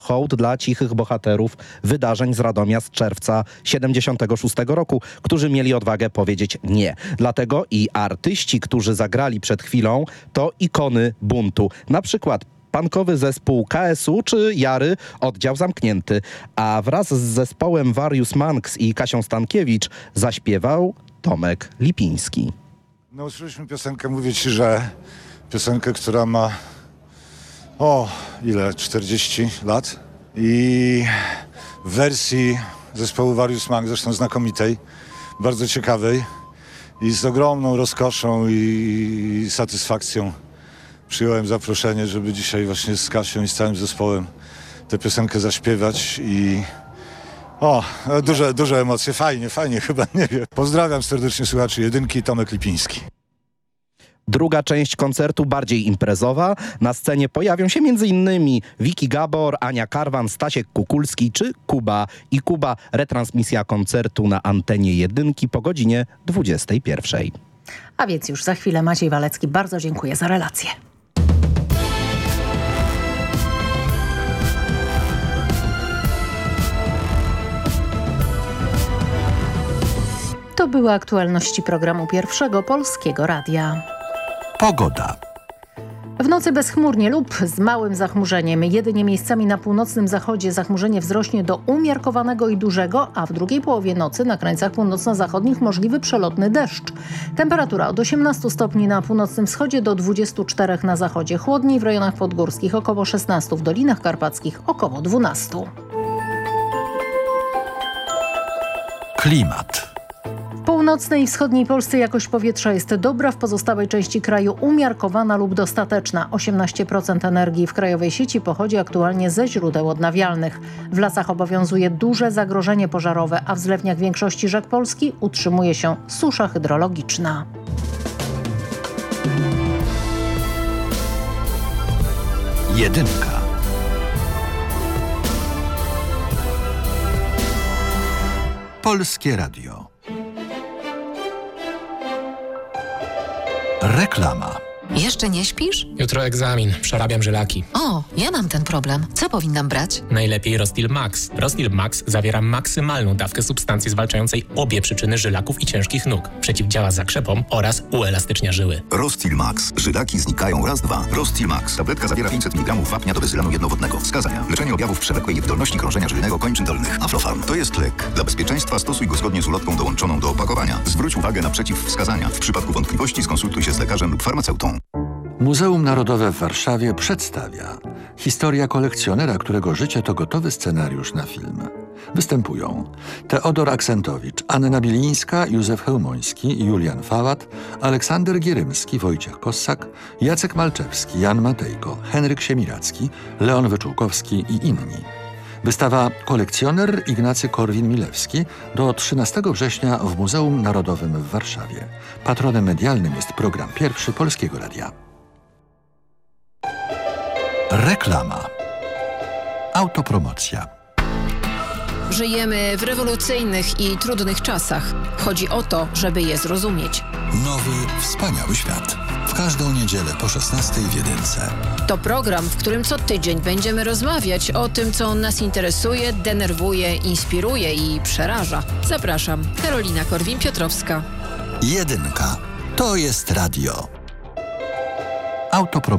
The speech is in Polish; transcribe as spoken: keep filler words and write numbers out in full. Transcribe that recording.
Hołd dla cichych bohaterów wydarzeń z Radomia z czerwca siedemdziesiątego szóstego roku, którzy mieli odwagę powiedzieć nie. Dlatego i artyści, którzy zagrali przed chwilą, to ikony buntu. Na przykład punkowy zespół K S U czy Jary, oddział zamknięty. A wraz z zespołem Various Monks i Kasią Stankiewicz zaśpiewał Tomek Lipiński. No, usłyszeliśmy piosenkę, mówię ci, że piosenkę, która ma o, ile? czterdzieści lat. I w wersji zespołu Various Monks, zresztą znakomitej, bardzo ciekawej i z ogromną rozkoszą i satysfakcją przyjąłem zaproszenie, żeby dzisiaj właśnie z Kasią i z całym zespołem tę piosenkę zaśpiewać i o, duże, duże emocje, fajnie, fajnie, chyba, nie wiem. Pozdrawiam serdecznie słuchaczy Jedynki, Tomek Lipiński. Druga część koncertu bardziej imprezowa. Na scenie pojawią się m.in. Wiki Gabor, Ania Karwan, Stasiek Kukulski czy Kuba i Kuba. Retransmisja koncertu na antenie Jedynki po godzinie dwudziestej pierwszej. A więc już za chwilę Maciej Walecki. Bardzo dziękuję za relację. To były aktualności programu Pierwszego Polskiego Radia. Pogoda. W nocy bezchmurnie lub z małym zachmurzeniem. Jedynie miejscami na północnym zachodzie zachmurzenie wzrośnie do umiarkowanego i dużego, a w drugiej połowie nocy na krańcach północno-zachodnich możliwy przelotny deszcz. Temperatura od osiemnastu stopni na północnym wschodzie do dwudziestu czterech na zachodzie. Chłodniej w rejonach podgórskich, około szesnastu, w dolinach karpackich około dwunastu. Klimat. W północnej i wschodniej Polsce jakość powietrza jest dobra, w pozostałej części kraju umiarkowana lub dostateczna. osiemnaście procent energii w krajowej sieci pochodzi aktualnie ze źródeł odnawialnych. W lasach obowiązuje duże zagrożenie pożarowe, a w zlewniach większości rzek Polski utrzymuje się susza hydrologiczna. Jedynka. Polskie Radio. Reklama. Jeszcze nie śpisz? Jutro egzamin, przerabiam żylaki. O, ja mam ten problem. Co powinnam brać? Najlepiej Rostil Max. Rostil Max zawiera maksymalną dawkę substancji zwalczającej obie przyczyny żylaków i ciężkich nóg. Przeciwdziała zakrzepom oraz uelastycznia żyły. Rostil Max. Żylaki znikają raz, dwa. Rostil Max. Tabletka zawiera pięćset miligramów wapnia do bezylanu jednowodnego. Wskazania. Leczenie objawów przewlekłej niewydolności krążenia żylnego kończyn dolnych. Aflofarm. To jest lek. Dla bezpieczeństwa stosuj go zgodnie z ulotką dołączoną do opakowania. Zwróć uwagę na przeciwwskazania. W przypadku wątpliwości skonsultuj się z lekarzem lub farmaceutą. Muzeum Narodowe w Warszawie przedstawia historia kolekcjonera, którego życie to gotowy scenariusz na film. Występują Teodor Aksentowicz, Anna Bilińska, Józef Chełmoński, Julian Fałat, Aleksander Gierymski, Wojciech Kossak, Jacek Malczewski, Jan Matejko, Henryk Siemiracki, Leon Wyczółkowski i inni. Wystawa Kolekcjoner Ignacy Korwin-Milewski do trzynastego września w Muzeum Narodowym w Warszawie. Patronem medialnym jest program Pierwszy Polskiego Radia. Reklama. Autopromocja. Żyjemy w rewolucyjnych i trudnych czasach. Chodzi o to, żeby je zrozumieć. Nowy, wspaniały świat. W każdą niedzielę po szesnastej w Jedynce. To program, w którym co tydzień będziemy rozmawiać o tym, co nas interesuje, denerwuje, inspiruje i przeraża. Zapraszam, Karolina Korwin-Piotrowska. Jedynka. To jest radio. Autopromocja.